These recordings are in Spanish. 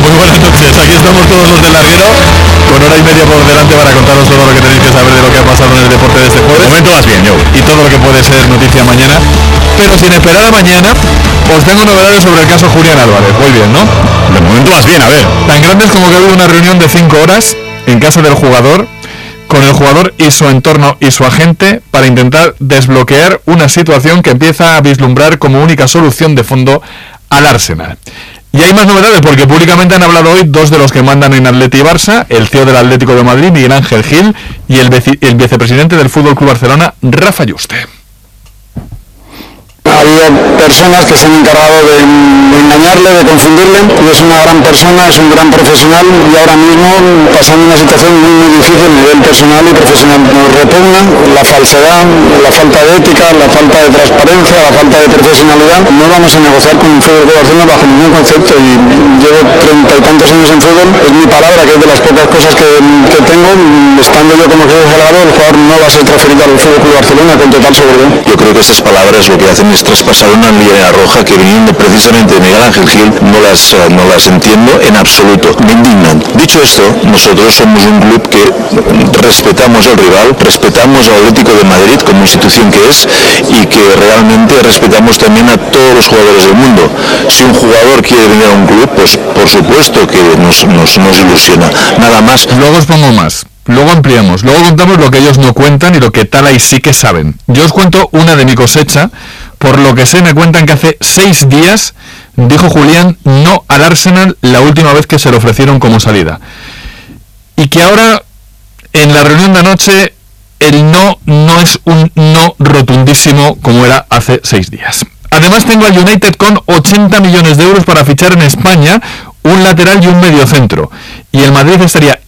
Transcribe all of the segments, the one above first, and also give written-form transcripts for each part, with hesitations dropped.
Muy buenas noches, aquí estamos todos los del larguero, con hora y media por delante para contaros todo lo que tenéis que saber de lo que ha pasado en el deporte de este jueves. De momento vas bien, yo. Y todo lo que puede ser noticia mañana. Pero sin esperar a mañana, os tengo novedades sobre el caso Julián Álvarez. Muy bien, ¿no? De momento vas bien, a ver. Tan grandes como que ha habido una reunión de 5 horas en casa del jugador, con el jugador y su entorno y su agente, para intentar desbloquear una situación que empieza a vislumbrar como única solución de fondo al Arsenal. Y hay más novedades porque públicamente han hablado hoy dos de los que mandan en Atleti y Barça, el CEO del Atlético de Madrid, Miguel Ángel Gil, y el vicepresidente del Fútbol Club Barcelona, Rafa Yuste. Ha habido personas que se han encargado de engañarle, de confundirle, y es una gran persona, es un gran profesional, y ahora mismo pasando una situación muy difícil a nivel personal y profesional. Nos repugna la falsedad, la falta de ética, la falta de transparencia, la falta de profesionalidad. No vamos a negociar con un fútbol de Barcelona bajo ningún concepto, y llevo 30 y tantos años en fútbol, es mi palabra, que es de las pocas cosas que tengo. Estando yo como jefe delegado, el jugador no va a ser transferido al Fútbol Club Barcelona con total seguridad. Yo creo que esas palabras lo que hacen es traspasar una línea roja que, viniendo precisamente de Miguel Ángel Gil, no las entiendo en absoluto, me indignan. Dicho esto, nosotros somos un club que respetamos al rival, respetamos al Atlético de Madrid como institución que es, y que realmente respetamos también a todos los jugadores del mundo. Si un jugador quiere venir a un club, pues por supuesto que nos ilusiona, nada más. Luego os pongo más. Luego ampliamos, luego contamos lo que ellos no cuentan y lo que tal ahí sí que saben. Yo os cuento una de mi cosecha. Por lo que sé, me cuentan que hace 6 días dijo Julián no al Arsenal la última vez que se le ofrecieron como salida. Y que ahora, en la reunión de anoche, el no es un no rotundísimo como era hace 6 días. Además, tengo al United con 80 millones de euros para fichar en España un lateral y un mediocentro. Y el Madrid estaría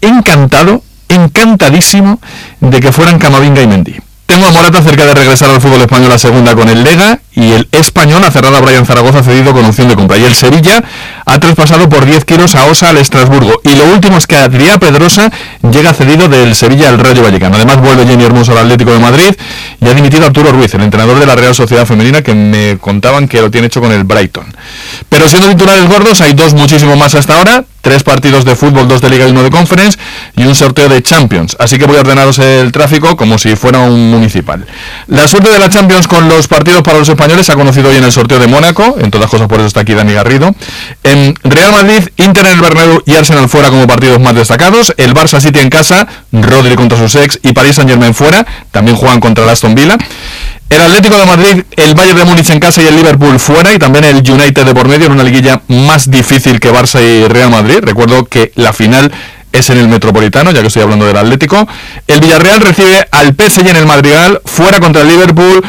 encantadísimo de que fueran Camavinga y Mendy. Tengo a Morata cerca de regresar al fútbol español a segunda con el Lega, y el Español ha cerrado a Brian Zaragoza cedido con opción de compra. Y el Sevilla ha traspasado por 10 kilos a Osa al Estrasburgo. Y lo último es que Adrià Pedrosa llega cedido del Sevilla al Rayo Vallecano. Además vuelve Jenny Hermoso al Atlético de Madrid y ha dimitido Arturo Ruiz, el entrenador de la Real Sociedad Femenina, que me contaban que lo tiene hecho con el Brighton. Pero siendo titulares gordos, hay dos muchísimo más hasta ahora. 3 partidos de fútbol, 2 de Liga y 1 de Conference, y un sorteo de Champions. Así que voy a ordenaros el tráfico como si fuera un municipal. La suerte de la Champions con los partidos para los españoles se ha conocido hoy en el sorteo de Mónaco. En todas cosas, por eso está aquí Dani Garrido. En Real Madrid, Inter en el Bernabéu y Arsenal fuera como partidos más destacados. El Barça City en casa, Rodri contra sus ex, y Paris Saint-Germain fuera. También juegan contra el Aston Villa. El Atlético de Madrid, el Bayern de Múnich en casa y el Liverpool fuera, y también el United de por medio en una liguilla más difícil que Barça y Real Madrid. Recuerdo que la final es en el Metropolitano, ya que estoy hablando del Atlético. El Villarreal recibe al PSG en el Madrigal, fuera contra el Liverpool,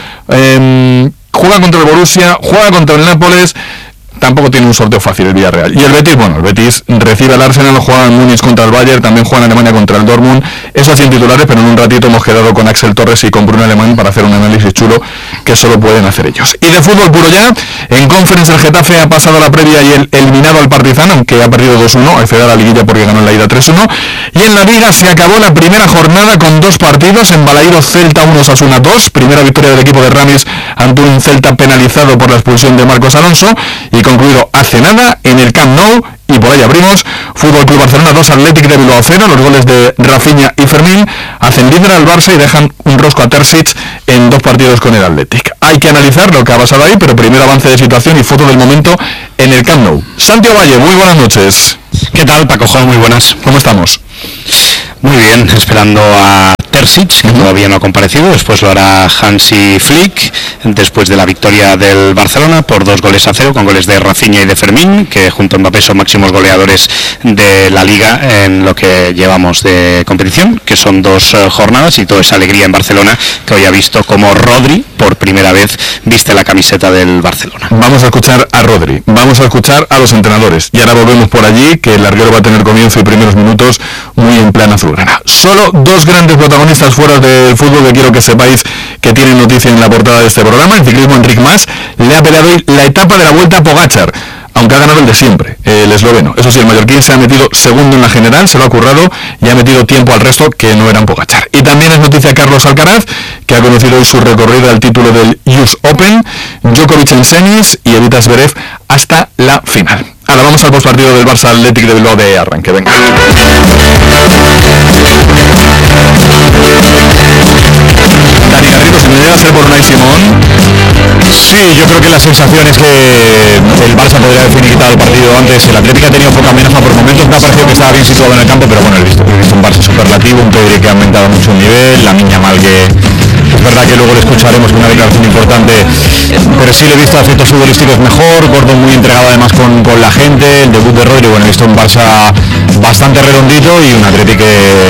juega contra el Borussia, juega contra el Nápoles. Tampoco tiene un sorteo fácil el Villarreal. Y el Betis recibe al Arsenal, juega en Múnich contra el Bayern, también juega en Alemania contra el Dortmund. Eso así en titulares, pero en un ratito hemos quedado con Axel Torres y con Bruno Alemán para hacer un análisis chulo que solo pueden hacer ellos. Y de fútbol puro ya, en Conference el Getafe ha pasado la previa y el eliminado al Partizan, aunque ha perdido 2-1, accede a la liguilla porque ganó en la ida 3-1. Y en la Liga se acabó la primera jornada con 2 partidos, en Balaídos Celta 1, Osasuna 2, primera victoria del equipo de Ramis ante un Celta penalizado por la expulsión de Marcos Alonso, y concluido hace nada en el Camp Nou. Y por ahí abrimos Fútbol Club Barcelona 2, Athletic de Bilbao 0, los goles de Rafinha y Fermín hacen líder al Barça y dejan un rosco a Terzic en 2 partidos con el Athletic. Hay que analizar lo que ha pasado ahí, pero primero avance de situación y foto del momento en el Camp Nou. Santiago Valle, muy buenas noches. ¿Qué tal, Paco Juan? Muy buenas. ¿Cómo estamos? Muy bien, esperando a Terzic, que todavía no ha comparecido. Después lo hará Hansi Flick, después de la victoria del Barcelona por 2-0, con goles de Rafinha y de Fermín, que junto a Mbappé son máximos goleadores de la Liga en lo que llevamos de competición, que son 2 jornadas, y toda esa alegría en Barcelona, que hoy ha visto como Rodri por primera vez viste la camiseta del Barcelona. Vamos a escuchar a Rodri, vamos a escuchar a los entrenadores, y ahora volvemos por allí, que el larguero va a tener comienzo y primeros minutos muy en plan azulgrana. Solo 2 grandes protagonistas fuera del fútbol que quiero que sepáis que tienen noticia en la portada de este programa. En ciclismo, Enric Mas le ha peleado hoy la etapa de la Vuelta a Pogačar, aunque ha ganado el de siempre, el esloveno. Eso sí, el mallorquín se ha metido segundo en la general, se lo ha currado y ha metido tiempo al resto que no eran Pogačar. Y también es noticia Carlos Alcaraz, que ha conocido hoy su recorrido al título del US Open, Djokovic en semis y Evita Zverev hasta la final. Ahora vamos al postpartido del Barça Athletic de Bilbao de arranque, venga. Dani Garrido, si me llega a ser por Unai Simón. Sí, yo creo que la sensación es que el Barça podría haber finiquitado el partido antes. El Atlético ha tenido poca amenaza por momentos, me ha parecido que estaba bien situado en el campo, pero bueno, he visto un Barça superlativo, un Pedri que ha aumentado mucho el nivel, la Miña Mal que es verdad que luego le escucharemos una declaración importante, pero sí le he visto aspectos futbolísticos mejor, Gordon muy entregado además con la gente, el debut de Rodri, bueno, he visto un Barça bastante redondito y un Atlético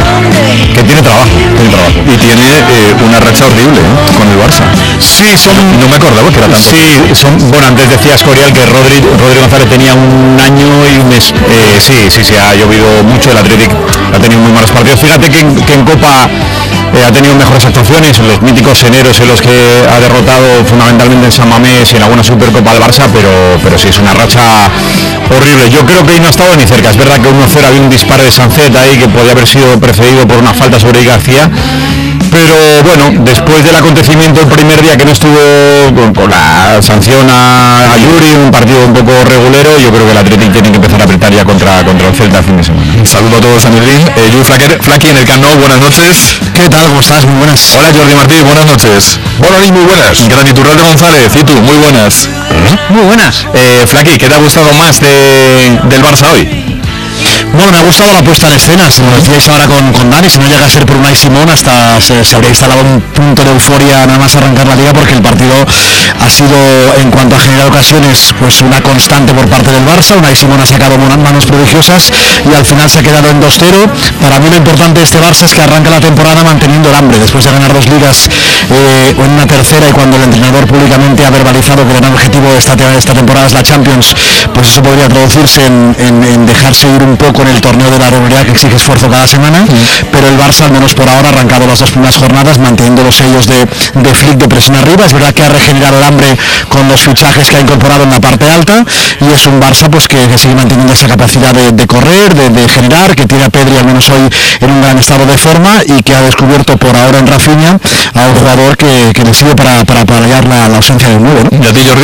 que tiene trabajo. Y tiene una racha horrible con el Barça. Sí, no me acordaba que era tanto. Sí, bueno, antes decía Escorial que Rodri González tenía un año y un mes. Sí, ha llovido mucho, el Atlético ha tenido muy malos partidos. Fíjate que en Copa ha tenido mejores actuaciones, en los míticos eneros en los que ha derrotado fundamentalmente en San Mamés y en alguna Supercopa al Barça, pero sí, es una racha horrible. Yo creo que ahí no ha estado ni cerca. Es verdad que 1-0 había un disparo de Sancet ahí que podía haber sido precedido por una falta sobre García, pero bueno, después del acontecimiento el primer día que no estuvo con la sanción a Yuri, un partido un poco regulero, yo creo que el Atlético tiene que empezar a apretar ya contra el Celta el fin de semana. Saludo a todos, Sanedrín. Yuri Flaqui en el Camp Nou, buenas noches. ¿Qué tal? ¿Cómo estás? Muy buenas. Hola Jordi Martí, buenas noches. Hola, muy buenas. Gran Iturralde González, y tú, muy buenas. Muy buenas. Flaqui, ¿qué te ha gustado más del Barça hoy? Bueno, me ha gustado la puesta en escena, si lo decíais ahora con Dani, si no llega a ser por Unai Simón hasta se habría instalado un punto de euforia nada más arrancar la liga, porque el partido ha sido, en cuanto a generar ocasiones, pues una constante por parte del Barça. Unai Simón ha sacado manos prodigiosas y al final se ha quedado en 2-0. Para mí lo importante de este Barça es que arranca la temporada manteniendo el hambre, después de ganar 2 ligas o en una tercera, y cuando el entrenador públicamente ha verbalizado que el gran objetivo de esta temporada es la Champions, pues eso podría traducirse en dejarse ir un poco en el torneo de la regularidad que exige esfuerzo cada semana, pero el Barça, al menos por ahora, ha arrancado las 2 primeras jornadas manteniendo los sellos de Flick de presión arriba. Es verdad que ha regenerado el hambre con los fichajes que ha incorporado en la parte alta, y es un Barça pues que sigue manteniendo esa capacidad de correr, de generar, que tiene a Pedri al menos hoy en un gran estado de forma, y que ha descubierto por ahora en Rafinha a un jugador que le sirve para paliar la ausencia del 9, ¿no? ¿Y a ti, Jordi?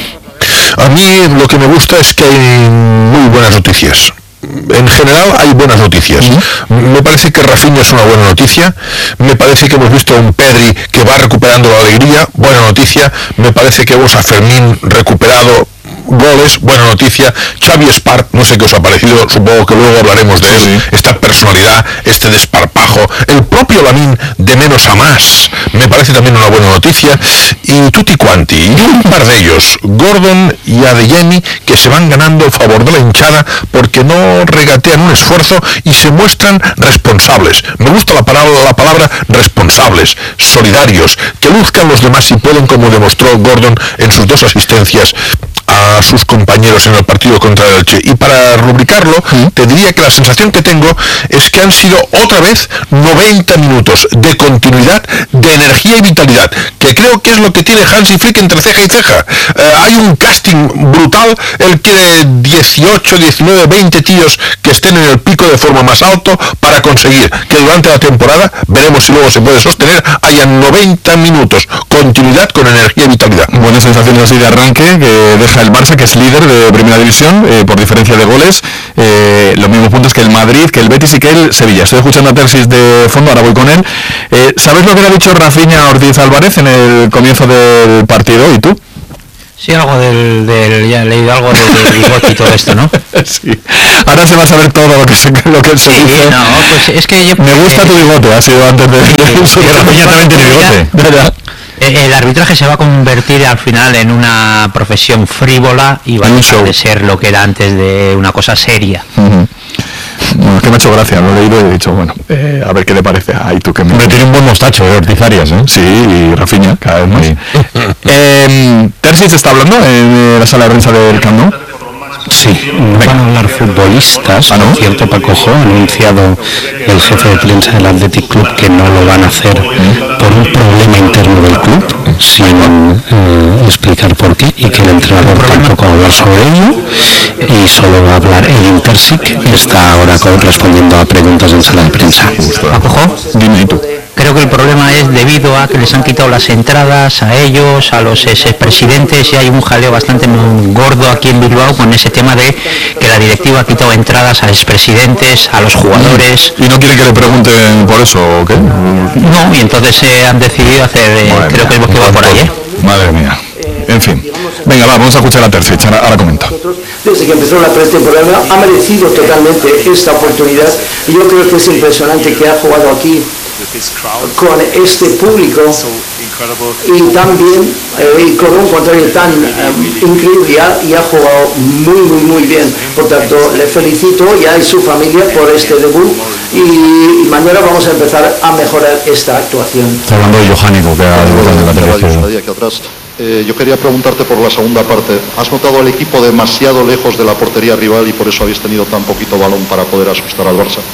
A mí lo que me gusta es que hay muy buenas noticias. En general hay buenas noticias. Me parece que Rafinha es una buena noticia. Me parece que hemos visto a un Pedri que va recuperando la alegría, buena noticia. Me parece que vemos a Fermín recuperado, goles, buena noticia. Xavi Espart, no sé qué os ha parecido, supongo que luego hablaremos de él. Esta personalidad, este desparpajo, el propio Lamine de menos a más, me parece también una buena noticia. Y tutti quanti, y un par de ellos, Gordon y Adeyemi, que se van ganando el favor de la hinchada porque no regatean un esfuerzo y se muestran responsables. Me gusta la palabra responsables, solidarios, que luzcan los demás si pueden, como demostró Gordon en sus 2 asistencias a sus compañeros en el partido contra el Elche. Y para rubricarlo, te diría que la sensación que tengo es que han sido otra vez 90 minutos de continuidad, de energía y vitalidad, que creo que es lo que tiene Hansi Flick entre ceja y ceja. Hay un casting brutal, él quiere 18, 19, 20 tíos que estén en el pico de forma más alto para conseguir que durante la temporada, veremos si luego se puede sostener, hayan 90 minutos, continuidad con energía y vitalidad. Buenas sensaciones así de arranque que deja el Barça, que es líder de Primera División por diferencia de goles, los mismos puntos que el Madrid, que el Betis y que el Sevilla. Estoy escuchando a Tersis de fondo, ahora voy con él. ¿Sabes lo que le ha dicho Rafinha a Ortiz Álvarez en el comienzo del partido? ¿Y tú? Sí, algo ya he leído algo del bigote y todo esto, ¿no? Sí. Ahora se va a saber todo lo que se dice. No, pues es que me gusta tu bigote, ha sido antes de... Rafinha también tiene bigote. El arbitraje se va a convertir al final en una profesión frívola y va a dejar de ser lo que era antes de una cosa seria. Bueno, es que me ha hecho gracia, lo he leído y he dicho, bueno, a ver qué le parece. Ay, tú que me tiene un buen mostacho de Ortiz Arias, ¿eh? Sí, y Rafinha, cada vez más. Sí. Tersis está hablando en la sala de prensa del Camp Nou. Sí, no van a hablar futbolistas, ¿no? Cierto, Pacojo, ha anunciado el jefe de prensa del Athletic Club que no lo van a hacer por un problema interno del club, sin explicar por qué, y que el entrenador tampoco va a hablar sobre ello, y solo va a hablar el Intersic, que está ahora respondiendo a preguntas en sala de prensa. Pacojo, dime tú. Creo que el problema es debido a que les han quitado las entradas a ellos, a los expresidentes, y hay un jaleo bastante gordo aquí en Bilbao con ese tema de que la directiva ha quitado entradas a expresidentes, a los jugadores. ¿Y no quieren que le pregunten por eso o qué? No, y entonces han decidido hacer, creo que hemos quedado por ahí, Madre mía. En fin. Venga, vamos a escuchar a Terzic, ahora comenta. Desde que empezó la pretemporada ha merecido totalmente esta oportunidad y yo creo que es impresionante que ha jugado aquí con este público y también con un contrario tan increíble y ha jugado muy bien. Por tanto, le felicito y a su familia por este debut y mañana vamos a empezar a mejorar esta actuación. Está hablando de Johánico, que ha debutado en la televisión. Yo quería preguntarte por la segunda parte. ¿Has notado al equipo demasiado lejos de la portería rival y por eso habéis tenido tan poquito balón para poder asustar al Barça?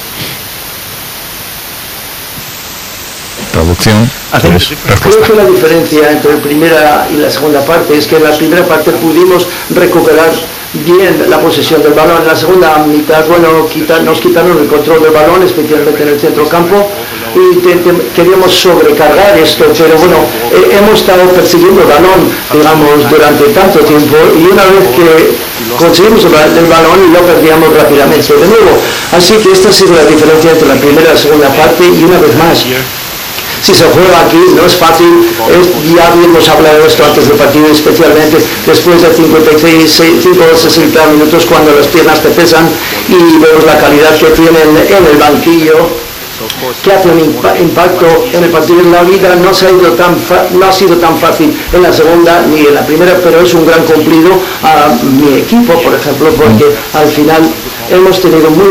Traducción. Creo que la diferencia entre la primera y la segunda parte es que en la primera parte pudimos recuperar bien la posesión del balón. En la segunda mitad, nos quitaron el control del balón, especialmente en el centro campo, y queríamos sobrecargar esto, pero hemos estado persiguiendo el balón, digamos, durante tanto tiempo, y una vez que conseguimos el balón lo perdíamos rápidamente de nuevo. Así que esta ha sido la diferencia entre la primera y la segunda parte, y una vez más, si se juega aquí no es fácil, ya habíamos hablado de esto antes del partido, especialmente después de 55 o 60 minutos cuando las piernas te pesan y vemos la calidad que tienen en el banquillo, que hace un impacto en el partido. En la vida no ha sido tan fácil en la segunda ni en la primera, pero es un gran cumplido a mi equipo, por ejemplo, porque al final hemos tenido muy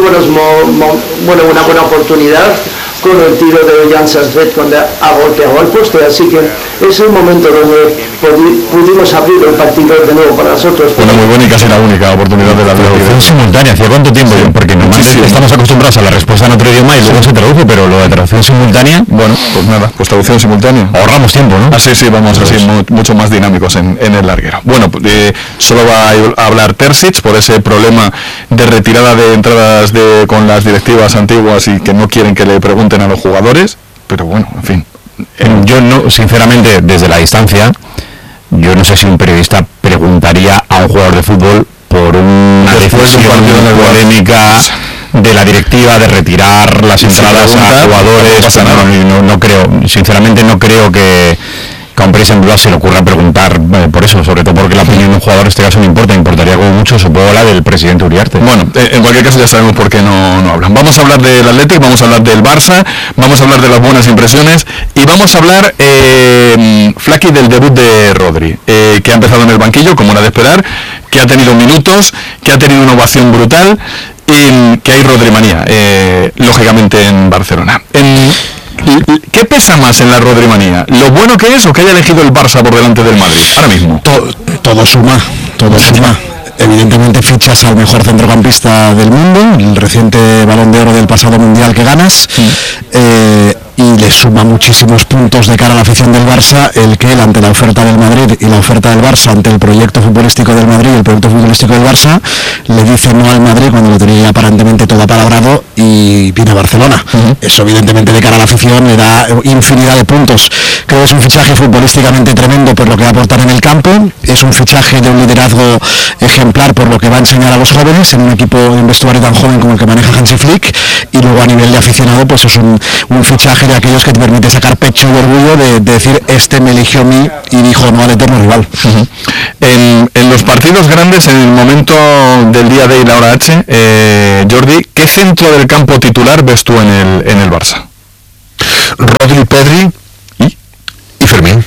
una buena oportunidad con el tiro de Jan Sanzet cuando ha golpeado al poste, así que es el momento donde pudimos abrir el partido de nuevo para nosotros. Bueno, muy buena y casi la única oportunidad de la traducción simultánea. ¿Hacía cuánto tiempo? Porque normalmente estamos acostumbrados a la respuesta en otro idioma y luego se traduce, pero lo de traducción simultánea, bueno, pues nada, pues traducción simultánea. Ahorramos tiempo, ¿no? Sí, vamos así mucho más dinámicos en el larguero. Bueno, solo va a hablar Terzic por ese problema de retirada de entradas con las directivas antiguas y que no quieren que le pregunten a los jugadores, pero bueno, en fin. Yo no, sinceramente, desde la distancia, yo no sé si un periodista preguntaría a un jugador de fútbol por una decisión polémica de la directiva de retirar las entradas a jugadores. No creo, sinceramente no creo que a un periodista en duda se le ocurra preguntar por eso, sobre todo porque la opinión de un jugador en este caso no importa, importaría como mucho, supongo, la del presidente Uriarte. Bueno, en cualquier caso ya sabemos por qué no hablan. Vamos a hablar del Athletic, vamos a hablar del Barça, vamos a hablar de las buenas impresiones y vamos a hablar, Flaky, del debut de Rodri, que ha empezado en el banquillo, como era de esperar, que ha tenido minutos, que ha tenido una ovación brutal y que hay Rodrimanía, lógicamente en Barcelona. ¿Qué pesa más en la Rodrimanía? ¿Lo bueno que es o que haya elegido el Barça por delante del Madrid ahora mismo? Todo suma. Evidentemente fichas al mejor centrocampista del mundo, el reciente Balón de Oro del pasado Mundial que ganas, y le suma muchísimos puntos de cara a la afición del Barça el que él, ante la oferta del Madrid y la oferta del Barça ante el proyecto futbolístico del Madrid y el proyecto futbolístico del Barça, le dice no al Madrid cuando lo tenía aparentemente todo apalabrado y viene a Barcelona. Eso evidentemente de cara a la afición le da infinidad de puntos. Creo que es un fichaje futbolísticamente tremendo por lo que va a aportar en el campo, es un fichaje de un liderazgo ejemplar por lo que va a enseñar a los jóvenes en un equipo de un vestuario tan joven como el que maneja Hansi Flick, y luego a nivel de aficionado pues es un fichaje de aquellos que te permite sacar pecho y orgullo de decir este me eligió a mí y dijo no al eterno rival. En los partidos grandes, en el momento del día D y la hora H, Jordi, ¿qué centro del campo titular ves tú en el Barça? Rodri, Pedri y Fermín.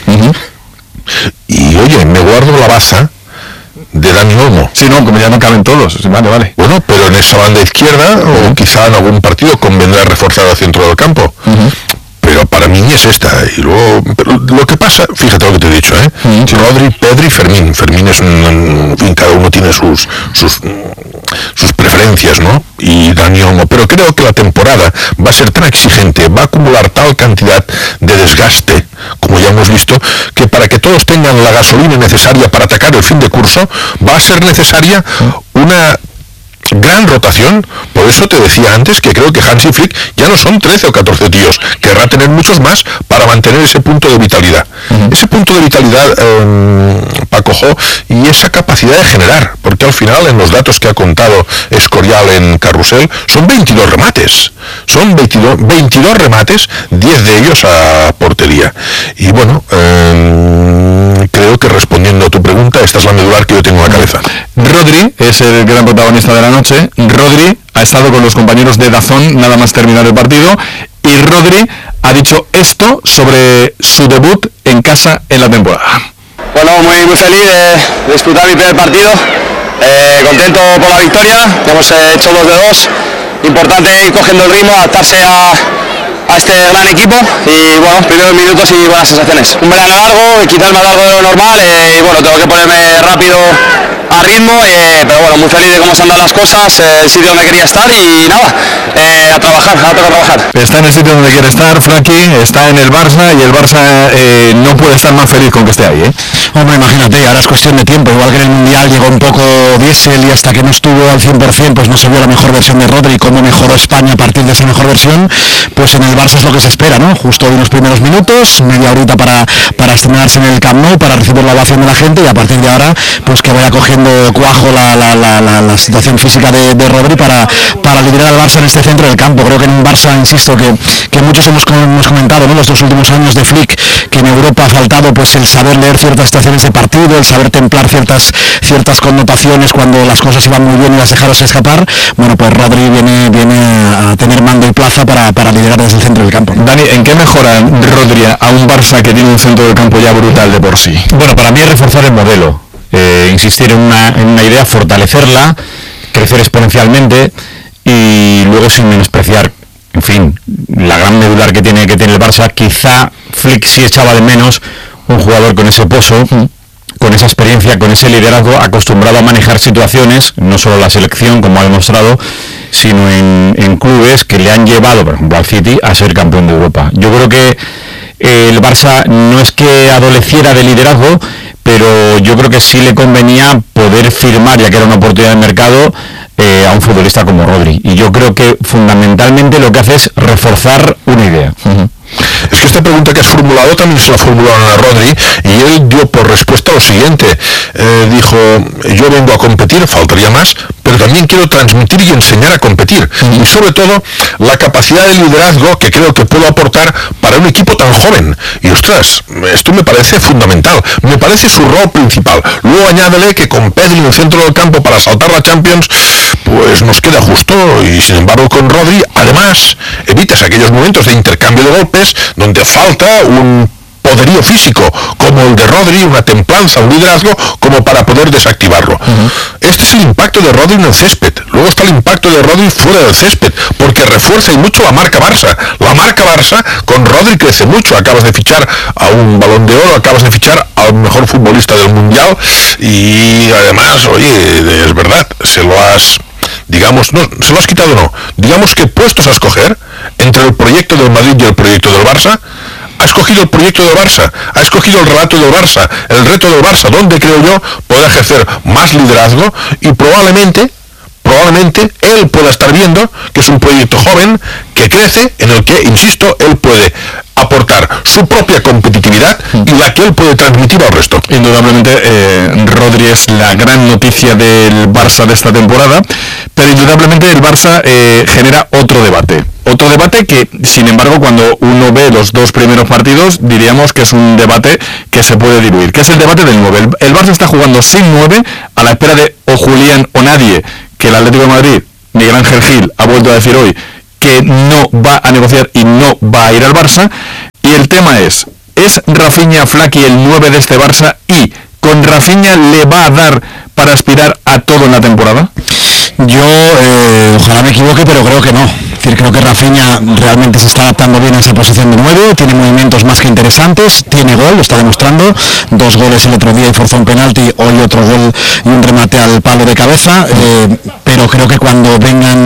Y oye, me guardo la baza de Dani Olmo. Sí, no, como ya no caben todos. Vale. Bueno, pero en esa banda izquierda o quizá en algún partido convendrá reforzar al centro del campo. Pero para mí es esta. Y luego, pero lo que pasa, fíjate lo que te he dicho, Rodri, Pedri, Fermín. Fermín es en fin, cada uno tiene sus preferencias, ¿no? Y Dani Olmo. Pero creo que la temporada va a ser tan exigente, va a acumular tal cantidad de desgaste, como ya hemos visto, que para que todos tengan la gasolina necesaria para atacar el fin de curso, va a ser necesaria una gran rotación. Por eso te decía antes que creo que Hansi Flick ya no son 13 o 14 tíos, querrá tener muchos más para mantener ese punto de vitalidad. Ese punto de vitalidad, Paco Jo, y esa capacidad de generar, porque al final en los datos que ha contado Escorial en Carrusel son 22 remates. Son 22 remates, 10 de ellos a portería. Y bueno, creo que respondiendo a tu pregunta, esta es la medular que yo tengo en la cabeza. Rodri es el gran protagonista de la noche. Rodri ha estado con los compañeros de DAZN nada más terminar el partido, y Rodri ha dicho esto sobre su debut en casa en la temporada. Bueno, muy feliz de disputar mi primer partido, contento por la victoria, hemos hecho 2 de 2, importante ir cogiendo el ritmo, adaptarse a este gran equipo y bueno, primeros minutos y buenas sensaciones. Un verano largo, quizás más largo de lo normal y bueno, tengo que ponerme rápido a ritmo, pero bueno, muy feliz de cómo se han dado las cosas, el sitio donde quería estar y nada, a trabajar, a trabajar. Está en el sitio donde quiere estar, Frankie, está en el Barça y el Barça no puede estar más feliz con que esté ahí, ¿eh? Hombre, imagínate, ahora es cuestión de tiempo, igual que en el Mundial llegó un poco diésel y hasta que no estuvo al 100% pues no se vio la mejor versión de Rodri, cómo mejoró España a partir de esa mejor versión, pues en el Barça es lo que se espera, ¿no? Justo unos primeros minutos, media horita para estrenarse en el Camp Nou, para recibir la ovación de la gente y a partir de ahora pues que vaya cogiendo cuajo la situación física de Rodri para liderar al Barça en este centro del campo. Creo que en un Barça, insisto, que muchos hemos comentado, ¿no?, los 2 últimos años de Flick, que en Europa ha faltado pues el saber leer ciertas situaciones de partido, el saber templar ciertas connotaciones cuando las cosas iban muy bien y las dejaros escapar. Bueno, pues Rodri viene a tener mando y plaza para liderar desde el centro del campo, ¿no? Dani, ¿en qué mejora Rodri a un Barça que tiene un centro del campo ya brutal de por sí? Bueno, para mí es reforzar el modelo, insistir en una idea, fortalecerla, crecer exponencialmente y luego sin menospreciar, en fin, la gran medular que tiene el Barça. Quizá Flick sí echaba de menos un jugador con ese pozo, con esa experiencia, con ese liderazgo, acostumbrado a manejar situaciones, no solo la selección, como ha demostrado, sino en clubes que le han llevado, por ejemplo, al City a ser campeón de Europa. Yo creo que el Barça no es que adoleciera de liderazgo, pero yo creo que sí le convenía poder firmar, ya que era una oportunidad de mercado, a un futbolista como Rodri. Y yo creo que fundamentalmente lo que hace es reforzar una idea. Es que esta pregunta que has formulado también se la formularon a Rodri y él dio por respuesta lo siguiente. Dijo, yo vengo a competir, faltaría más, pero también quiero transmitir y enseñar a competir. Y sobre todo, la capacidad de liderazgo que creo que puedo aportar para un equipo tan joven. Y ostras, esto me parece fundamental, me parece su rol principal. Luego añádele que con Pedri en el centro del campo para saltar la Champions, pues nos queda justo, y sin embargo con Rodri, además, evitas aquellos momentos de intercambio de golpes donde falta un poderío físico como el de Rodri, una templanza, un liderazgo como para poder desactivarlo. Este es el impacto de Rodri en el césped. Luego está el impacto de Rodri fuera del césped, porque refuerza y mucho la marca Barça. La marca Barça con Rodri crece mucho. Acabas de fichar a un Balón de Oro, acabas de fichar al mejor futbolista del Mundial y además, oye, es verdad, se lo has quitado, no. Digamos que puestos a escoger entre el proyecto del Madrid y el proyecto del Barça, ha escogido el proyecto del Barça, ha escogido el relato del Barça, el reto del Barça, donde creo yo puede ejercer más liderazgo y probablemente él pueda estar viendo que es un proyecto joven que crece, en el que, insisto, él puede aportar su propia competitividad y la que él puede transmitir al resto. Indudablemente Rodri es la gran noticia del Barça de esta temporada, pero indudablemente el Barça genera otro debate que, sin embargo, cuando uno ve los 2 primeros partidos, diríamos que es un debate que se puede diluir, que es el debate del 9. El Barça está jugando sin 9 a la espera de o Julián o nadie, que el Atlético de Madrid, Miguel Ángel Gil, ha vuelto a decir hoy que no va a negociar y no va a ir al Barça. Y el tema ¿es Rafinha Flaky el 9 de este Barça y con Rafinha le va a dar para aspirar a todo en la temporada? Yo ojalá me equivoque, pero creo que no. Es decir, creo que Rafinha realmente se está adaptando bien a esa posición de 9, tiene movimientos más que interesantes, tiene gol, lo está demostrando, 2 goles el otro día y forzó un penalti, hoy otro gol y un remate al palo de cabeza, pero creo que cuando vengan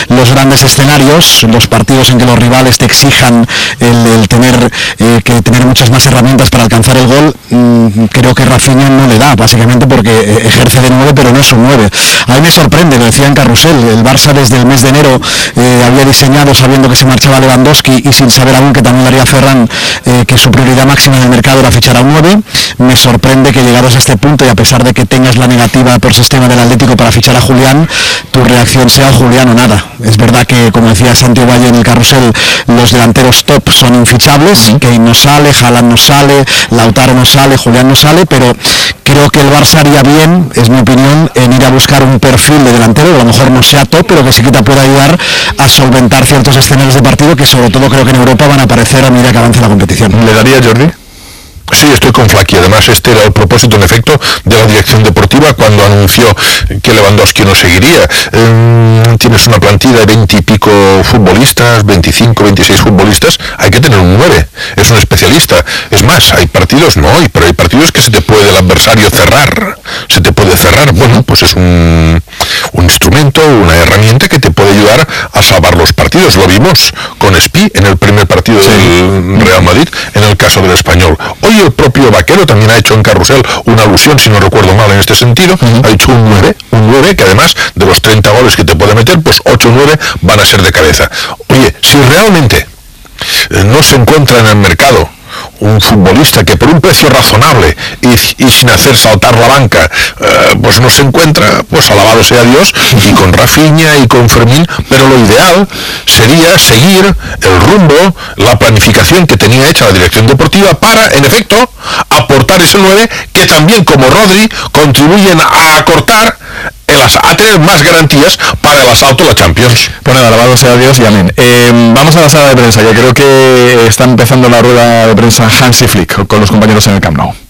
los grandes escenarios, los partidos en que los rivales te exijan el tener que tener muchas más herramientas para alcanzar el gol. Creo que Rafinha no le da, básicamente porque ejerce de 9, pero no es un 9. A mí me sorprende, lo decía en Carrusel, el Barça desde el mes de enero había diseñado, sabiendo que se marchaba Lewandowski y sin saber aún que también lo haría Ferran, que su prioridad máxima en el mercado era fichar a un 9. Me sorprende que llegados a este punto, y a pesar de que tengas la negativa por sistema del Atlético para fichar a Julián, tu reacción sea Julián o nada. Es verdad que, como decía Santiago Valle en el Carrusel, los delanteros top son infichables, Kane no sale, Haaland no sale, Lautaro no sale, Julián no sale, pero creo que el Barça haría bien, es mi opinión, en ir a buscar un perfil de delantero, que a lo mejor no sea top, pero que sí que te pueda ayudar a solventar ciertos escenarios de partido que sobre todo creo que en Europa van a aparecer a medida que avance la competición. ¿Le daría, Jordi? Sí, estoy con Flaky. Además, este era el propósito, en efecto, de la dirección deportiva cuando anunció que Lewandowski no seguiría. Tienes una plantilla de 20 y pico futbolistas, 25, 26 futbolistas, hay que tener un 9. Es un especialista. Es más, hay partidos, no hay, pero hay partidos que se te puede el adversario cerrar. Se te puede cerrar. Bueno, pues es un instrumento, una herramienta que te puede ayudar a salvar los partidos. Lo vimos con Spi en el primer partido del Real Madrid, en el caso del Español. Hoy el propio Vaquero también ha hecho en Carrusel una alusión, si no recuerdo mal en este sentido, ha hecho un 9 que además de los 30 goles que te puede meter, pues 8 o 9 van a ser de cabeza. Oye, si realmente no se encuentra en el mercado un futbolista que por un precio razonable y sin hacer saltar la banca pues no se encuentra, pues alabado sea Dios, y con Rafinha y con Fermín, pero lo ideal sería seguir el rumbo, la planificación que tenía hecha la dirección deportiva para, en efecto, aportar ese 9 que también, como Rodri, contribuyen a acortar a tener más garantías para el asalto a la Champions. Bueno, alabado sea Dios y amén. Vamos a la sala de prensa. Yo creo que está empezando la rueda de prensa Hansi Flick con los compañeros en el Camp Nou.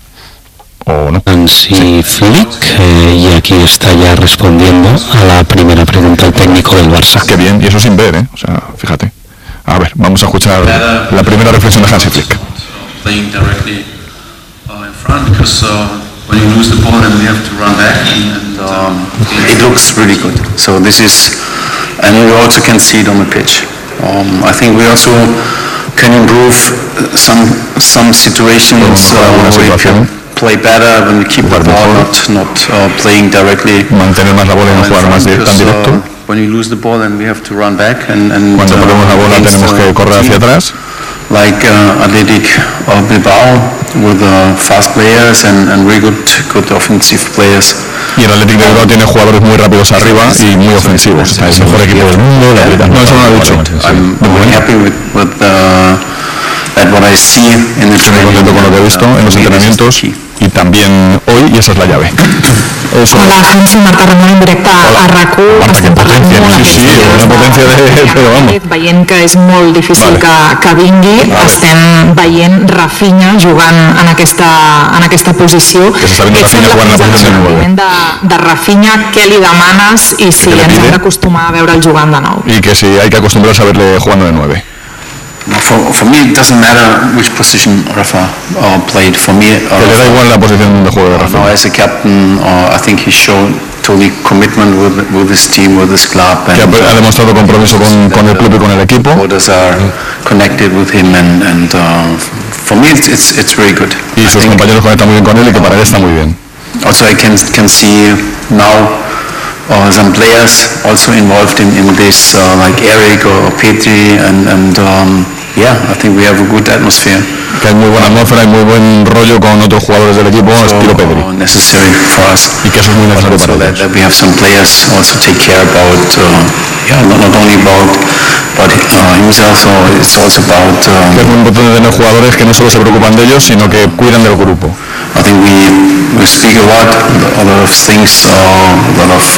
¿O no? Hansi Flick, y aquí está ya respondiendo a la primera pregunta el técnico del Barça. Qué bien, y eso sin ver, o sea, fíjate. A ver, vamos a escuchar la primera reflexión de Hansi Flick. When you lose the ball, then we have to run back, and it looks really good. So this is, and you also can see it on the pitch. I think we also can improve some situations where we can play better when we keep the ball, not playing directly. Mantener más la bola y no jugar más tan directo. When you lose the ball, then we have to run back, and cuando perdemos la bola tenemos que correr hacia atrás. Like Athletic Bilbao with fast players and really good offensive players. Y el Athletic de Bilbao tiene jugadores muy rápidos arriba y muy ofensivos. Es el mejor equipo del mundo. No, eso no lo ha dicho. I'm very happy with what I see in the Estoy muy contento con lo que he visto en los entrenamientos y también hoy, y esa es la llave. Hola, Hansi, Marta Ramon en directe a RAC1. Estem parlant molt una potència però vamos. Veient que és molt difícil que vingui, estem veient Rafinha jugant en aquesta posició. Que s'està veient Rafinha jugant en la posició de Rafinha, què li demanes i si ens hem d'acostumar a veure'l jugant de nou. Y que si hay que acostumbrarse a verle jugando de 9. For me, it doesn't matter which position Rafa played. For me, que le da igual la posición de juego de Rafa. As a captain, I think he showed totally commitment with his team, with his club. Que ha demostrado compromiso con el club y con el equipo. Others are connected with him, and for me, it's very good. Y sus compañeros conectan muy bien con él y que para él está muy bien. Also, I can see now some players also involved in this, like Eric or Petri, and yeah, I think we have a good atmosphere. Que hay muy buena atmósfera y muy buen rollo con otros jugadores del equipo, estilo Pedri. Necessary for us. Y que eso es muy necesario para ellos. That we have some players also take care about, not only about himself, so it's also about. Que es muy importante tener jugadores que no solo se preocupan de ellos, sino que cuidan del grupo. I think we speak a lot of things, a lot of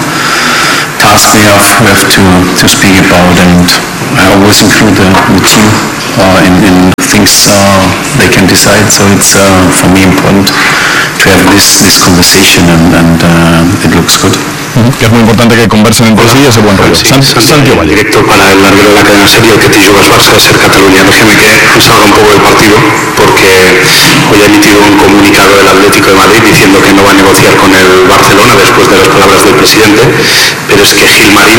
tasks we have to speak about, and I always include the team in things they can decide. So it's for me important to have this conversation, and it looks good. que es muy importante que conversen entre sí ese buen rollo. Santi Valle. Directo para el larguero de la cadena SER, el que te jugas Barça de Ser Cataluña. Déjeme que salga un poco del partido, porque hoy ha emitido un comunicado del Atlético de Madrid diciendo que no va a negociar con el Barcelona después de las palabras del presidente, pero es que Gilmarín,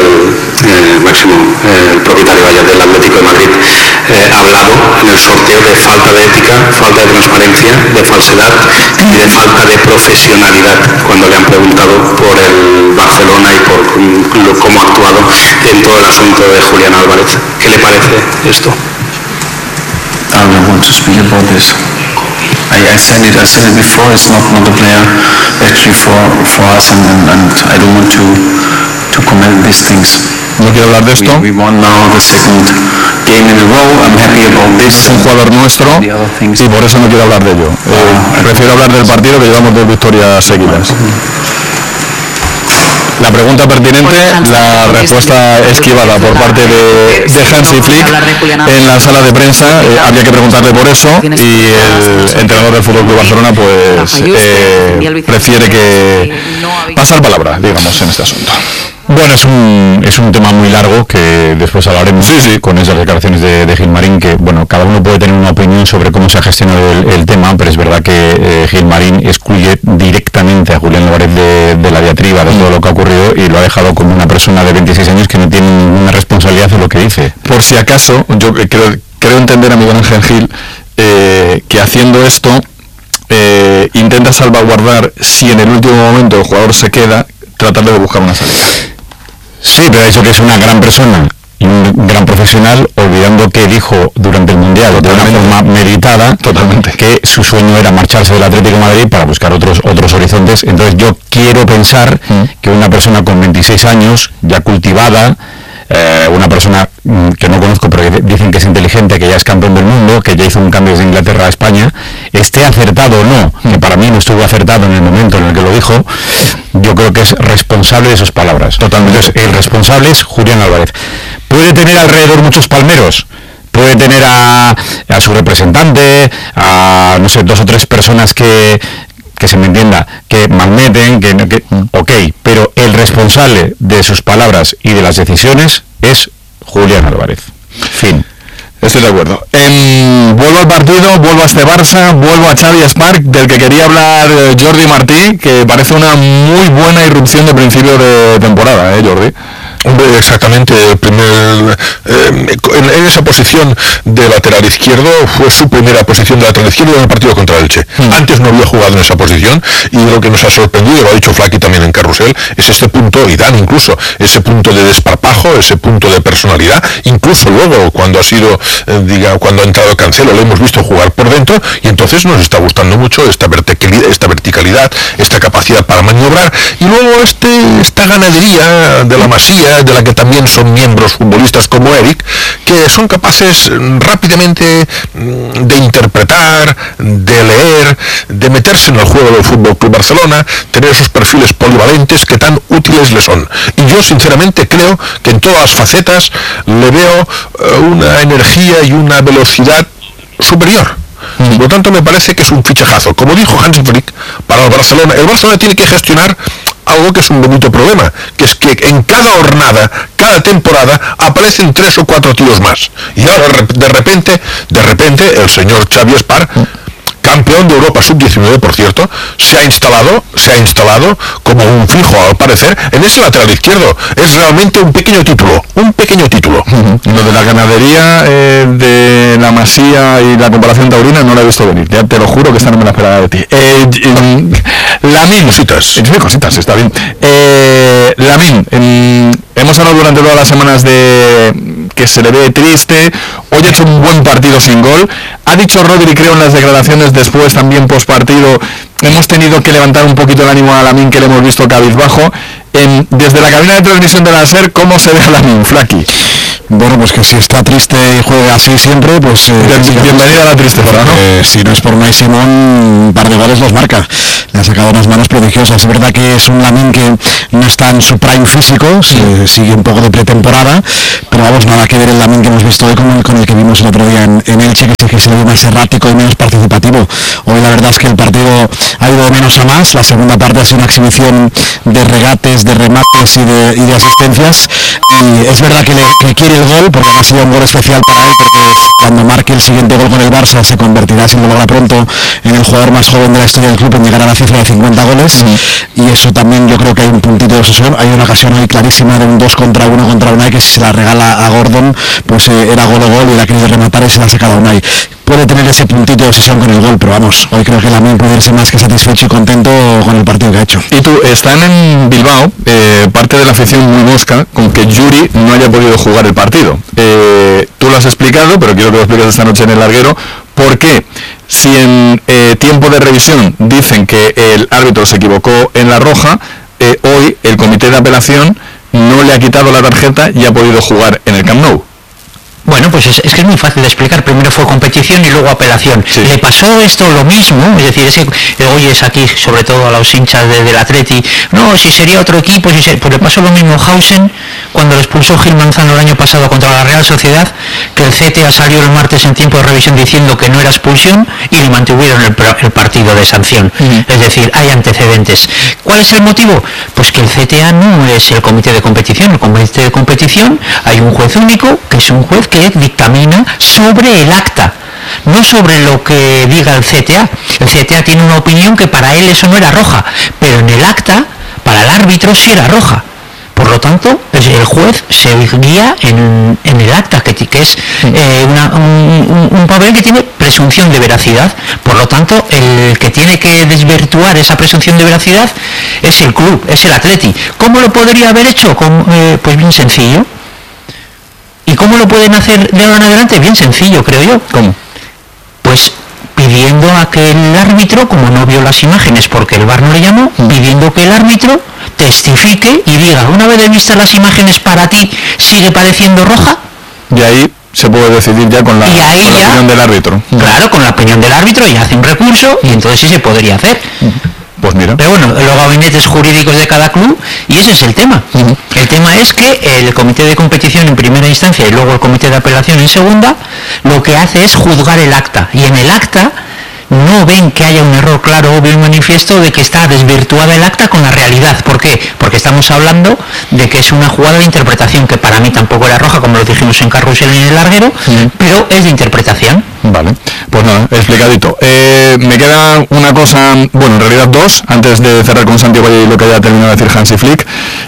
el propietario del Atlético de Madrid, ha hablado en el sorteo de falta de ética, falta de transparencia, de falsedad y de falta de profesionalidad cuando le han preguntado por el Barcelona y por cómo ha actuado en todo el asunto de Julián Álvarez. ¿Qué le parece esto? I don't want to speak about this. I said it before, it's not a player actually for us, and I don't want to comment these things. No quiero hablar de esto. We won now the second game in a row. I'm happy about this. Es un jugador nuestro y por eso no quiero hablar de ello. Prefiero hablar del partido, que llevamos 2 victorias seguidas. La pregunta pertinente, la respuesta esquivada por parte de Hansi Flick en la sala de prensa. Había que preguntarle por eso y el entrenador del Fútbol Club Barcelona pues prefiere que pasar palabra, digamos, en este asunto. Bueno, es un tema muy largo que después hablaremos con esas declaraciones de Gilmarín, que bueno, cada uno puede tener una opinión sobre cómo se ha gestionado el tema, pero es verdad que Gilmarín excluye directamente a Julián Álvarez de la diatriba de todo lo que ha ocurrido y lo ha dejado como una persona de 26 años que no tiene ninguna responsabilidad en lo que dice. Por si acaso, yo creo entender a Miguel Ángel Gil que haciendo esto intenta salvaguardar, si en el último momento el jugador se queda, tratarle de buscar una salida. Sí, pero ha dicho que es una gran persona y un gran profesional, olvidando que dijo durante el Mundial de una forma meditada que su sueño era marcharse del Atlético de Madrid para buscar otros horizontes. Entonces yo quiero pensar que una persona con 26 años, ya cultivada, una persona que no conozco pero dicen que es inteligente, que ya es campeón del mundo, que ya hizo un cambio desde Inglaterra a España, esté acertado o no, que para mí no estuvo acertado en el momento en el que lo dijo, yo creo que es responsable de sus palabras. Totalmente. Entonces, el responsable es Julián Álvarez. Puede tener alrededor muchos palmeros, puede tener a su representante, a no sé, 2 o 3 personas que se me entienda, que malmeten, ok, pero el responsable de sus palabras y de las decisiones es Julián Álvarez. Fin. Estoy de acuerdo. Vuelvo al partido, vuelvo a este Barça, vuelvo a Xavi Spark, del que quería hablar Jordi Martí, que parece una muy buena irrupción de principio de temporada, Jordi. Hombre, exactamente, en esa posición de lateral izquierdo fue su primera posición de lateral izquierdo en el partido contra el Elche. Antes no había jugado en esa posición y lo que nos ha sorprendido, lo ha dicho Flaky también en Carrusel, es este punto, y Dan incluso, ese punto de desparpajo, ese punto de personalidad, incluso luego cuando cuando ha entrado Cancelo lo hemos visto jugar por dentro y entonces nos está gustando mucho esta verticalidad, esta capacidad para maniobrar y luego esta ganadería de la Masía, de la que también son miembros futbolistas como Eric, que son capaces rápidamente de interpretar, de leer, de meterse en el juego del Fútbol Club Barcelona, tener esos perfiles polivalentes que tan útiles le son. Y yo sinceramente creo que en todas las facetas le veo una energía y una velocidad superior. Por lo tanto me parece que es un fichajazo. Como dijo Hansi Flick, para el Barcelona tiene que gestionar algo que es un bonito problema, que es que en cada jornada, cada temporada, aparecen 3 o 4 tíos más. Y ahora de repente el señor Xavi Spark, campeón de Europa sub-19, por cierto, se ha instalado como un fijo, al parecer, en ese lateral izquierdo. Es realmente un pequeño título. Lo de la ganadería, de la Masía y la comparación taurina no la he visto venir. Ya te lo juro que esta no me la esperaba de ti. Lamine. Cositas, está bien. Lamine, hemos hablado durante todas las semanas de que se le ve triste. Hoy ha hecho un buen partido sin gol. Ha dicho Rodri, creo, en las declaraciones después, también post partido, hemos tenido que levantar un poquito el ánimo a Lamine, que le hemos visto cabizbajo. Desde la cabina de transmisión de la SER, ¿cómo se ve a Lamine, Flaky? Bueno, pues que si está triste y juega así siempre, pues... bienvenida a la tristeza, ¿no? Si no es por Unai Simón, un par de goles los marca. le ha sacado unas manos prodigiosas. Es verdad que es un Lamine que no está en su prime físico, sigue un poco de pretemporada, pero vamos, nada que ver el Lamine que hemos visto hoy con el que vimos el otro día en Elche, que se ve más errático y menos participativo. Hoy la verdad es que el partido ha ido de menos a más. La segunda parte ha sido una exhibición de regates, de remates y de asistencias, y es verdad que quiere el gol, porque ha sido un gol especial para él, porque cuando marque el siguiente gol con el Barça se convertirá, si lo logra pronto, en el jugador más joven de la historia del club en llegar a la cifra de 50 goles, y eso también yo creo que hay un puntito de obsesión. Hay una ocasión hoy clarísima de un 2 contra 1 contra Unai, que si se la regala a Gordon, pues era gol o gol, y la ha querido rematar y se la ha sacado a Unai. Puede tener ese puntito de obsesión con el gol, pero vamos, hoy creo que Lamine puede irse más que satisfecho y contento con el partido que ha hecho. Y tú, están en Bilbao, parte de la afición muy mosca con que Yuri no haya podido jugar el partido. Tú lo has explicado, pero quiero que lo expliques esta noche en el larguero. ¿Por qué? Si en tiempo de revisión dicen que el árbitro se equivocó en la roja, hoy el comité de apelación no le ha quitado la tarjeta y ha podido jugar en el Camp Nou. Bueno, pues es que es muy fácil de explicar. Primero fue competición y luego apelación. Sí. Le pasó esto lo mismo, es decir, hoy es aquí, sobre todo a los hinchas del Atleti, no, si sería otro equipo, pues le pasó lo mismo a Hausen cuando lo expulsó Gil Manzano el año pasado contra la Real Sociedad, que el CTA salió el martes en tiempo de revisión diciendo que no era expulsión y le mantuvieron el partido de sanción. Es decir, hay antecedentes. ¿Cuál es el motivo? Pues que el CTA no es el comité de competición. El comité de competición hay un juez único, que es un juez que dictamina sobre el acta, no sobre lo que diga el CTA. El CTA tiene una opinión que para él eso no era roja, pero en el acta, para el árbitro sí era roja. Por lo tanto, el juez se guía en el acta, que es un papel que tiene presunción de veracidad. Por lo tanto, el que tiene que desvirtuar esa presunción de veracidad es el club, es el Atleti. ¿Cómo lo podría haber hecho? Pues bien sencillo. ¿Y cómo lo pueden hacer de ahora en adelante? Bien sencillo, creo yo. ¿Cómo? Pues pidiendo a que el árbitro, como no vio las imágenes porque el VAR no le llamó, pidiendo que el árbitro testifique y diga, una vez vistas las imágenes, para ti sigue pareciendo roja. Y ahí se puede decidir ya con la opinión del árbitro. Claro, con la opinión del árbitro, y hace un recurso y entonces sí se podría hacer. Pues mira. Pero bueno, los gabinetes jurídicos de cada club, y ese es el tema. El tema es que el comité de competición en primera instancia y luego el comité de apelación en segunda, lo que hace es juzgar el acta, y en el acta no ven que haya un error claro, obvio y manifiesto de que está desvirtuada el acta con la realidad. ¿Por qué? Porque estamos hablando de que es una jugada de interpretación, que para mí tampoco era roja, como lo dijimos en Carrusel y en el larguero, pero es de interpretación. Vale, pues nada, explicadito. Me queda una cosa, bueno, en realidad dos, antes de cerrar con Santiago y lo que haya terminado de decir Hansi Flick.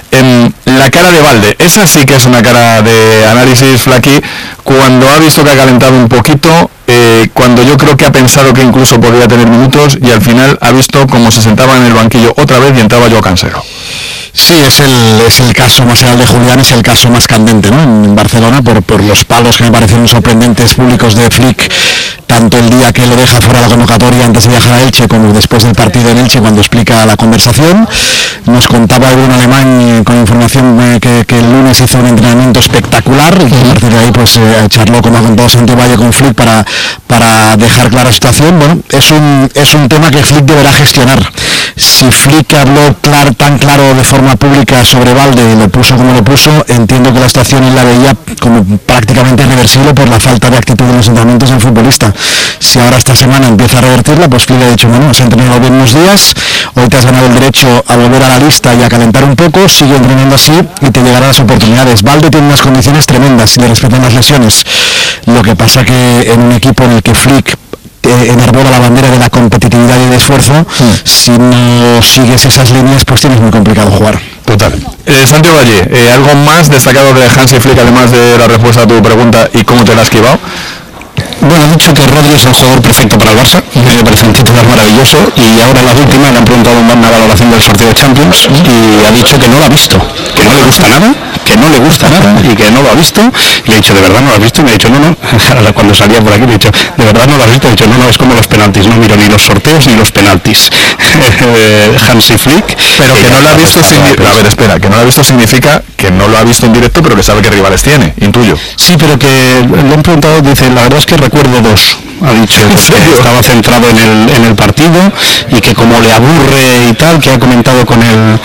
La cara de Balde, esa sí que es una cara de análisis, Flaky, cuando ha visto que ha calentado un poquito, cuando yo creo que ha pensado que incluso podría tener minutos, y al final ha visto cómo se sentaba en el banquillo otra vez y entraba Joao Cancelo. Sí, es el caso, más allá de Julián, es el caso más candente, ¿no? En Barcelona, por los palos que me parecieron sorprendentes públicos de Flick, tanto el día que lo deja fuera de la convocatoria antes de viajar a Elche, como después del partido en Elche, cuando explica la conversación. Nos contaba un alemán con información que el lunes hizo un entrenamiento espectacular, y que a partir de ahí pues charló, como ha contado Santi Valle, con Flick para dejar clara la situación. Bueno, es un tema que Flick deberá gestionar. Si Flick habló tan claro de forma pública sobre Balde y lo puso como lo puso, entiendo que la situación él la veía como prácticamente irreversible por la falta de actitud en los entrenamientos del futbolista. Si ahora esta semana empieza a revertirla, pues Flick ha dicho, bueno, has entrenado bien unos días, hoy te has ganado el derecho a volver a la lista y a calentar un poco, sigue entrenando así y te llegarán las oportunidades. Balde tiene unas condiciones tremendas y le respetan las lesiones. Lo que pasa que en un equipo en el que Flick enarbola la bandera de la competitividad y el esfuerzo, si no sigues esas líneas, pues tienes muy complicado jugar. Total. Santiago Valle, ¿algo más destacado de Hansi Flick, además de la respuesta a tu pregunta y cómo te la has esquivado? Bueno, ha dicho que Rodri es el jugador perfecto para el Barça, me parece un titular maravilloso, y ahora la última le han preguntado una valoración del sorteo de Champions y ha dicho que no lo ha visto, que no le gusta nada, que no le gusta nada y que no lo ha visto. Y le he dicho, ¿de verdad no lo has visto? Y me ha dicho, no. Cuando salía por aquí le he dicho, ¿de verdad no lo has visto? Le he dicho, no, es como los penaltis, no miro ni los sorteos ni los penaltis. Hansi Flick. Pero que no lo ha visto significa... A ver, espera, que no lo ha visto significa que no lo ha visto en directo, pero que sabe qué rivales tiene, intuyo. Sí, pero que le han preguntado, dice, la verdad es que recuerdo dos. Ha dicho que estaba centrado en el partido y que como le aburre y tal, que ha comentado con el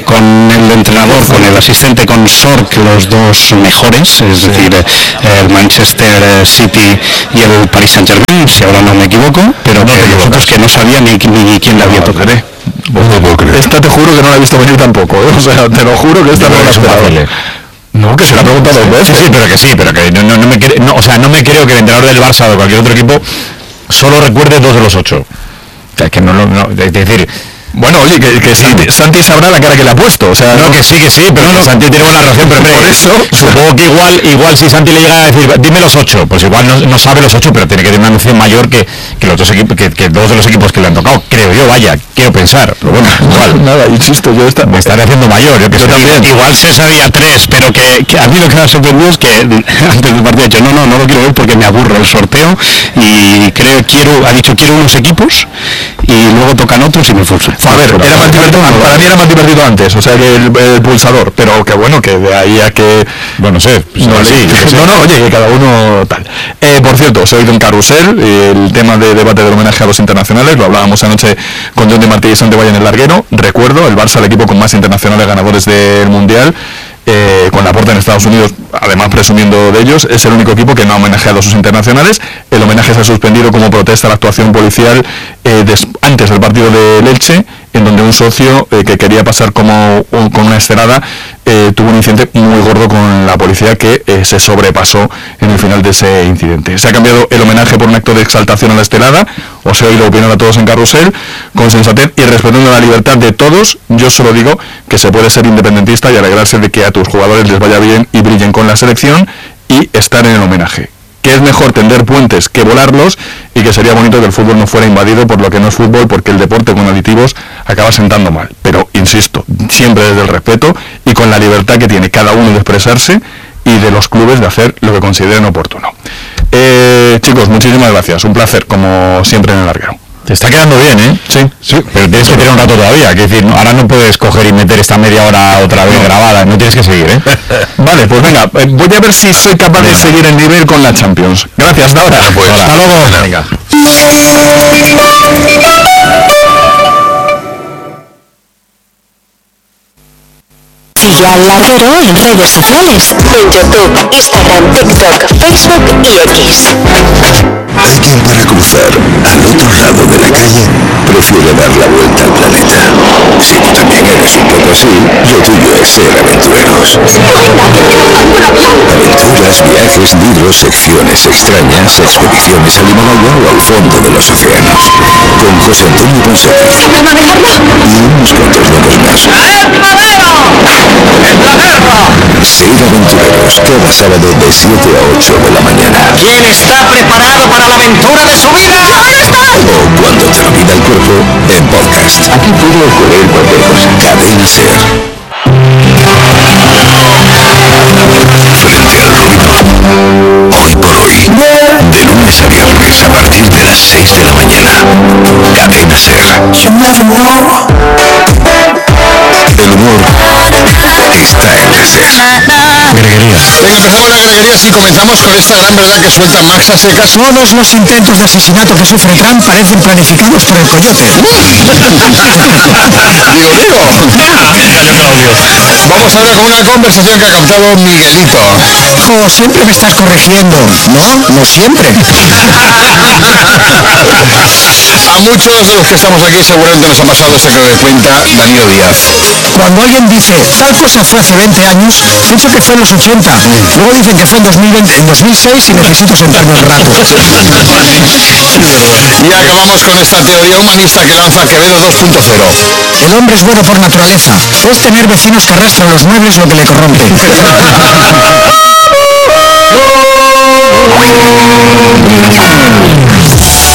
entrenador, con el asistente, con Sork, los dos mejores, es decir, el Manchester City y el Paris Saint-Germain, si ahora no me equivoco, pero que nosotros que no sabía ni quién le había tocado. Esta te juro que no la he visto venir tampoco, ¿eh? O sea, te lo juro que esta no la he esperado. No, que se la ha preguntado dos veces. Pero que no me creo que el entrenador del Barça o de cualquier otro equipo solo recuerde 2 de los 8. O sea, que no, es decir... Bueno, oye, que Santi sabrá la cara que le ha puesto, o sea... No, que sí, pero no, Santi tiene buena razón, pero por eso supongo que igual si Santi le llega a decir, dime los 8, pues igual no sabe los 8, pero tiene que tener una noción mayor que los dos equipos, que 2 de los equipos que le han tocado, creo yo, quiero pensar, pero bueno, igual. Nada, insisto, me estaré haciendo mayor, yo también. Igual se sabía 3, pero que a mí lo que me ha sorprendido es que antes del partido ha dicho, no lo quiero ver porque me aburro el sorteo y ha dicho quiero unos equipos y luego tocan otros y me fue. A ver, era más divertido, para mí era más divertido antes, o sea que el pulsador, pero que bueno, que de ahí a que... Bueno, sé, oye, que cada uno tal. Por cierto, os he oído en Carrusel el tema de debate del homenaje a los internacionales, lo hablábamos anoche con John Di Martí y Santi Valle en el larguero. Recuerdo, el Barça, el equipo con más internacionales ganadores del Mundial, con Laporta en Estados Unidos, además presumiendo de ellos, es el único equipo que no ha homenajeado a sus internacionales. El homenaje se ha suspendido como protesta a la actuación policial antes del partido del Elche, en donde un socio que quería pasar con una estelada tuvo un incidente muy gordo con la policía que se sobrepasó en el final de ese incidente. Se ha cambiado el homenaje por un acto de exaltación a la estelada. Os he oído opinar a todos en Carrusel, con sensatez y respetando la libertad de todos. Yo solo digo que se puede ser independentista y alegrarse de que a tus jugadores les vaya bien y brillen con la selección y estar en el homenaje. Que es mejor tender puentes que volarlos y que sería bonito que el fútbol no fuera invadido por lo que no es fútbol, porque el deporte con aditivos acaba sentando mal. Pero, insisto, siempre desde el respeto y con la libertad que tiene cada uno de expresarse y de los clubes de hacer lo que consideren oportuno. Chicos, muchísimas gracias. Un placer, como siempre en el larguero. Te está quedando bien, ¿eh? Sí. Pero tienes que tener un rato todavía, que decir, ahora no puedes coger y meter esta media hora otra vez grabada, no tienes que seguir, ¿eh? Vale, pues venga, voy a ver si soy capaz de seguir el nivel con la Champions. Gracias, hasta ahora. Pues, hasta luego. Venga. Sigue al larguero en redes sociales, en YouTube, Instagram, TikTok, Facebook y X. Hay quien para cruzar al otro lado de la calle prefiere dar la vuelta al planeta. Si tú también eres un poco así, lo tuyo es ser aventureros. Aventuras, viajes, libros, secciones extrañas, expediciones al Himalaya o al fondo de los océanos. Con José Antonio Ponsati. Y unos cuantos locos más. Ser aventureros cada sábado de 7 a 8 de la mañana. ¿Quién está preparado para la aventura de su vida? O cuando te lo pida el cuerpo, en podcast. Aquí puede ocurrir cualquier cosa. Cadena Ser. Frente al ruido. Hoy por hoy. De lunes a viernes a partir de las 6 de la mañana. Cadena Ser. El humor está en la Ser. Greguería. Venga, empezamos la greguería y comenzamos con esta gran verdad que suelta Max a secas. Todos los intentos de asesinato que sufre Trump parecen planificados por el coyote. Vamos ahora con una conversación que ha captado Miguelito. Hijo, siempre me estás corrigiendo. No siempre. A muchos de los que estamos aquí seguramente nos ha pasado esto que me cuenta Danilo Díaz. Cuando alguien dice, tal cosa fue hace 20 años, pienso que fue en los 80. Luego dicen que fue en 2006 y necesito sentarme un rato. Y acabamos con esta teoría humanista que lanza Quevedo 2.0. El hombre es bueno por naturaleza. Es tener vecinos que arrastran los muebles lo que le corrompe.